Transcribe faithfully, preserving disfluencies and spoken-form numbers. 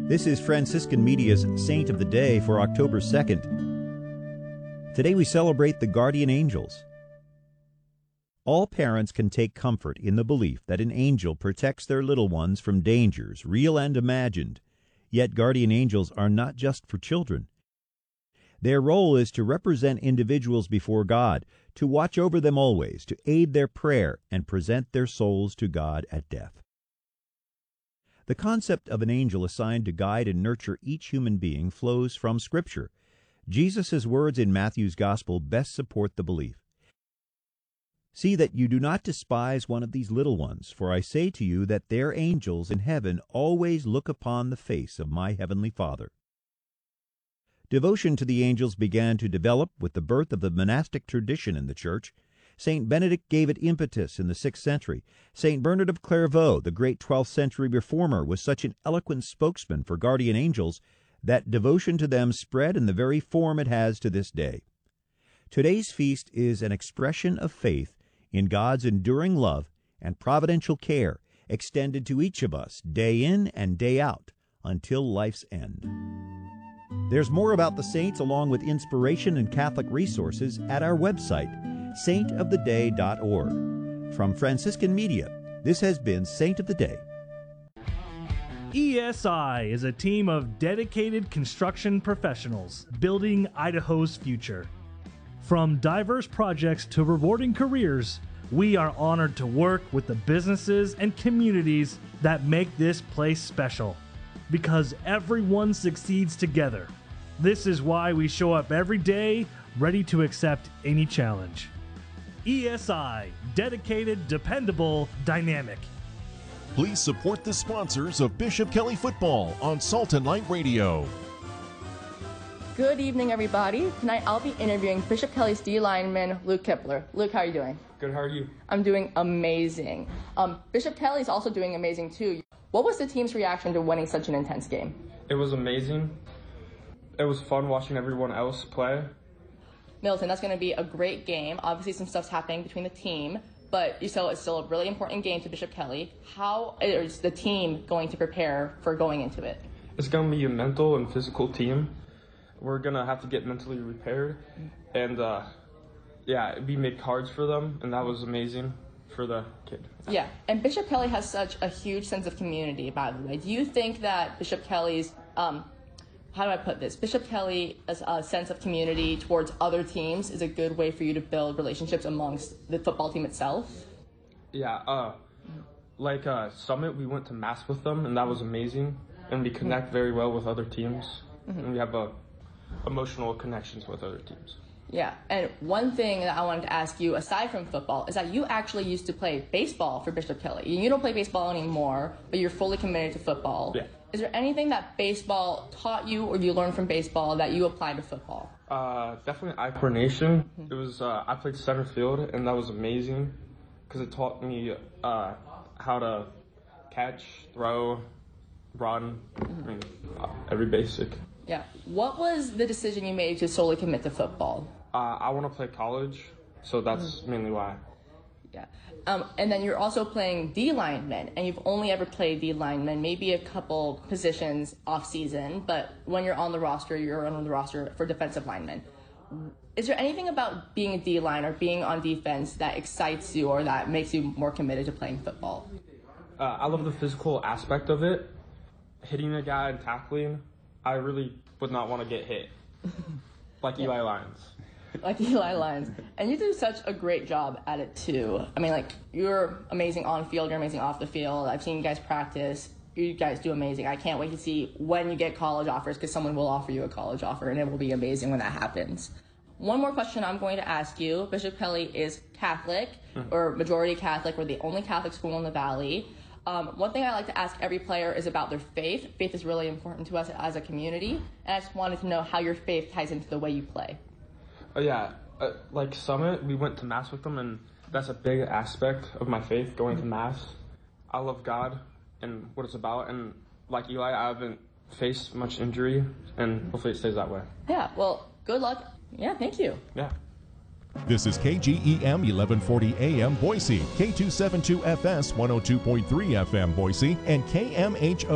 This is Franciscan Media's Saint of the Day for October second. Today we celebrate the guardian angels. All parents can take comfort in the belief that an angel protects their little ones from dangers, real and imagined. Yet guardian angels are not just for children. Their role is to represent individuals before God, to watch over them always, to aid their prayer, and present their souls to God at death. The concept of an angel assigned to guide and nurture each human being flows from Scripture. Jesus' words in Matthew's Gospel best support the belief. See that you do not despise one of these little ones, for I say to you that their angels in heaven always look upon the face of my heavenly Father. Devotion to the angels began to develop with the birth of the monastic tradition in the Church. Saint Benedict gave it impetus in the sixth century. Saint Bernard of Clairvaux, the great twelfth century reformer, was such an eloquent spokesman for guardian angels that devotion to them spread in the very form it has to this day. Today's feast is an expression of faith in God's enduring love and providential care extended to each of us day in and day out until life's end. There's more about the saints along with inspiration and Catholic resources at our website, saint of the day dot org. From Franciscan Media, this has been Saint of the Day. E S I is a team of dedicated construction professionals building Idaho's future. From diverse projects to rewarding careers, we are honored to work with the businesses and communities that make this place special. Because everyone succeeds together. This is why we show up every day, ready to accept any challenge. E S I, dedicated, dependable, dynamic. Please support the sponsors of Bishop Kelly Football on Salt and Light Radio. Good evening, everybody. Tonight I'll be interviewing Bishop Kelly's D lineman, Luke Kipler. Luke, how are you doing? Good, how are you? I'm doing amazing. Um, Bishop Kelly's also doing amazing too. What was the team's reaction to winning such an intense game? It was amazing. It was fun watching everyone else play. Milton, that's going to be a great game. Obviously, some stuff's happening between the team, but you saw it's still a really important game to Bishop Kelly. How is the team going to prepare for going into it? It's going to be a mental and physical team. We're going to have to get mentally prepared. And, uh, yeah, we made cards for them, and that was amazing for the kid. Yeah, and Bishop Kelly has such a huge sense of community, by the way. Do you think that Bishop Kelly's, um, how do I put this? Bishop Kelly's uh, sense of community towards other teams is a good way for you to build relationships amongst the football team itself? Yeah, uh, like uh, Summit, we went to Mass with them, and that was amazing. And we connect very well with other teams, mm-hmm. and we have uh, emotional connections with other teams. Yeah, and one thing that I wanted to ask you, aside from football, is that you actually used to play baseball for Bishop Kelly. You don't play baseball anymore, but you're fully committed to football. Yeah. Is there anything that baseball taught you or you learned from baseball that you applied to football? Uh, definitely I coordination. Mm-hmm. It was, uh, I played center field, and that was amazing because it taught me uh, how to catch, throw, run, mm-hmm. I mean, uh, every basic. Yeah. What was the decision you made to solely commit to football? Uh, I want to play college, so that's mm-hmm. mainly why. Yeah. Um, and then you're also playing D lineman, and you've only ever played D lineman, maybe a couple positions off season, but when you're on the roster, you're on the roster for defensive linemen. Is there anything about being a D line or being on defense that excites you or that makes you more committed to playing football? Uh, I love the physical aspect of it. Hitting a guy and tackling, I really would not want to get hit. Like Eli Lyons. Like Eli Lyons. And you do such a great job at it too. I mean, like, you're amazing on field, you're amazing off the field. I've seen you guys practice. You guys do amazing. I can't wait to see when you get college offers, because someone will offer you a college offer, and it will be amazing when that happens. One more question I'm going to ask you. Bishop Kelly is Catholic, mm-hmm. or majority Catholic. We're the only Catholic school in the Valley. Um, one thing I like to ask every player is about their faith. Faith is really important to us as a community, and I just wanted to know how your faith ties into the way you play. Oh yeah, uh, like Summit, we went to Mass with them, and that's a big aspect of my faith, going mm-hmm. to Mass. I love God and what it's about, and like Eli, I haven't faced much injury, and hopefully it stays that way. Yeah, well, good luck. Yeah, thank you. Yeah. This is K G E M eleven forty A M Boise, K two seventy-two F S one oh two point three F M Boise, and K M H O